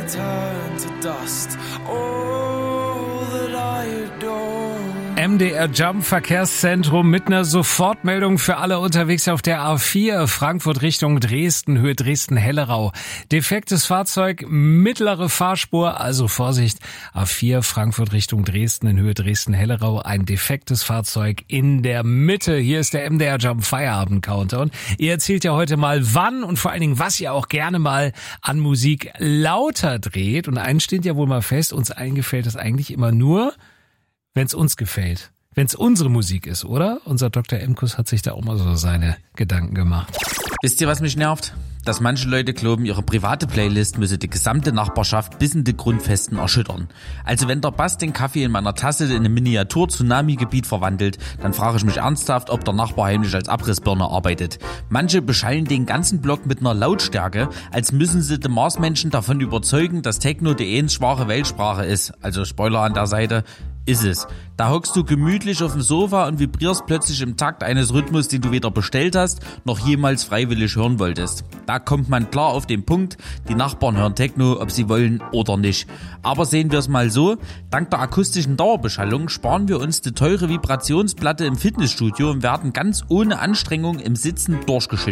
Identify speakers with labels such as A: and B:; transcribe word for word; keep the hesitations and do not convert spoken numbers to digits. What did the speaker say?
A: turn to dust. All that I adore.
B: M D R Jump Verkehrszentrum mit einer Sofortmeldung für alle unterwegs auf der A vier, Frankfurt Richtung Dresden, Höhe Dresden-Hellerau. Defektes Fahrzeug, mittlere Fahrspur, also Vorsicht, A vier, Frankfurt Richtung Dresden, in Höhe Dresden-Hellerau, ein defektes Fahrzeug in der Mitte. Hier ist der M D R Jump Feierabend-Counter und ihr erzählt ja heute mal, wann und vor allen Dingen, was ihr auch gerne mal an Musik lauter dreht. Und eins steht ja wohl mal fest, uns allen gefällt das eigentlich immer nur, wenn es uns gefällt, wenn es unsere Musik ist, oder? Unser Doktor Emkus hat sich da auch mal so seine Gedanken gemacht.
C: Wisst ihr, was mich nervt? Dass manche Leute glauben, ihre private Playlist müsse die gesamte Nachbarschaft bis in die Grundfesten erschüttern. Also wenn der Bass den Kaffee in meiner Tasse in ein Miniatur-Tsunami-Gebiet verwandelt, dann frage ich mich ernsthaft, ob der Nachbar heimlich als Abrissbirne arbeitet. Manche beschallen den ganzen Block mit einer Lautstärke, als müssen sie die Marsmenschen davon überzeugen, dass Techno die einzig schwache Weltsprache ist. Also Spoiler an der Seite, ist es. Da hockst du gemütlich auf dem Sofa und vibrierst plötzlich im Takt eines Rhythmus, den du weder bestellt hast, noch jemals freiwillig hören wolltest. Da kommt man klar auf den Punkt, die Nachbarn hören Techno, ob sie wollen oder nicht. Aber sehen wir es mal so, dank der akustischen Dauerbeschallung sparen wir uns die teure Vibrationsplatte im Fitnessstudio und werden ganz ohne Anstrengung im Sitzen durchgeschüttelt.